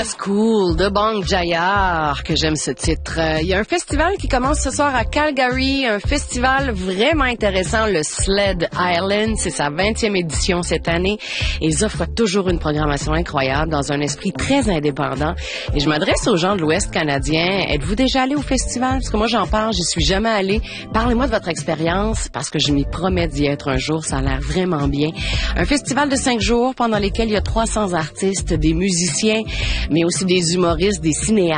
School de Bang Jayar, que j'aime ce titre. Il y a un festival qui commence ce soir à Calgary, un festival vraiment intéressant, le Sled Island. C'est sa 20e édition cette année. Et ils offrent toujours une programmation incroyable dans un esprit très indépendant. Et je m'adresse aux gens de l'Ouest canadien. Êtes-vous déjà allé au festival? Parce que moi, j'en parle, j'y suis jamais allé. Parlez-moi de votre expérience, parce que je m'y promets d'y être un jour. Ça a l'air vraiment bien. Un festival de 5 jours pendant lesquels il y a 300 artistes, des musiciens, mais aussi des humoristes, des cinéastes.